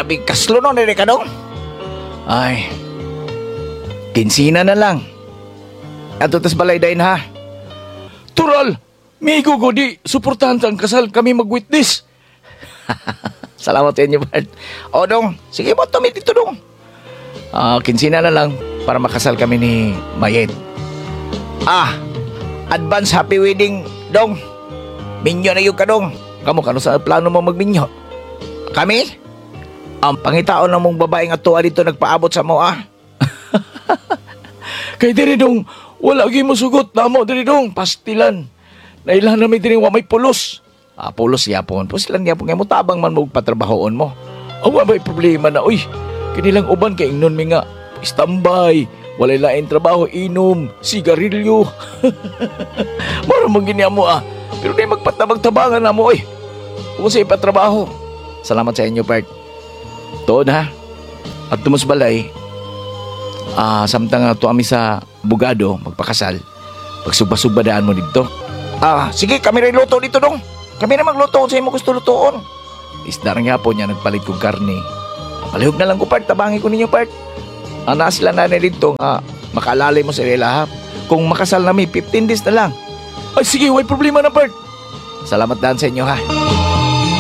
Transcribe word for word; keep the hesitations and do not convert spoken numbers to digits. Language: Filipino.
Grabe, kaslo no, nire ka dong. Ay, kinsina na lang. Ato tas balay dahin ha. Tural, migo ko di, suportahan ang kasal kami mag-witness. Salamat sa inyo, Bart. O dong, sige mo, tumit dito dong. Ah, kinsina na lang para makasal kami ni Mayet. Ah, advance happy wedding, dong. Minyo na yung ka, dong. Kamu, kano sa plano mo magminyo? Kami? Ang pangitaon ng mong babaeng atua dito nagpaabot sa mo, ah. Kay diri dong, wala gyud mo sugot, namo diri dong, pastilan. Nailan na may diri wa may pulos. Ah, pulos yapon. Pulos lang yapon. Ngayon mo tabang man mo patrabahoon mo. Awa may problema na, uy. Kinilang uban kay ingnon mi nga, standby, walay lain trabaho, inom, sigarilyo. Mara magini mo ah. Pero di magpatabag-tabangan na mo, uy. Kung sa ipatrabaho. Salamat sa inyo, Bart. Tuod ha. At tumas balay, ah, samtang nga to ami sa bugado, magpakasal. Pagsugba-sugbadaan mo dito. Ah, sige, kami rin luto dito dong. Kami na magluto sa imo gusto lutoon. Isda nga po niya nagpalit kong karne. Palihog na lang ko, Bart. Tabangi ko ninyo, Bart. Ana sila na dito nga makaalala mo sa ilahap. Kung makasal na mi, fifteen days na lang. Ay sige, way problema na, Bart. Salamat daan sa inyo ha.